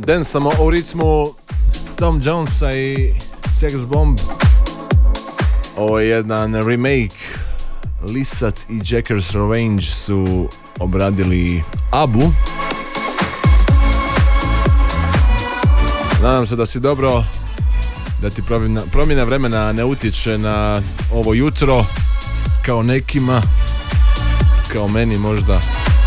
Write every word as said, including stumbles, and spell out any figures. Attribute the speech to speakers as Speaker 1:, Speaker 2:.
Speaker 1: dansamo u ritmu Tom Jonesa i Sex Bomb. Ovo je jedan remake. Lisat i Jackers Revenge su obradili Abu. Nadam se da si dobro, da ti promjena, promjena vremena ne utječe na ovo jutro kao nekima, kao meni možda.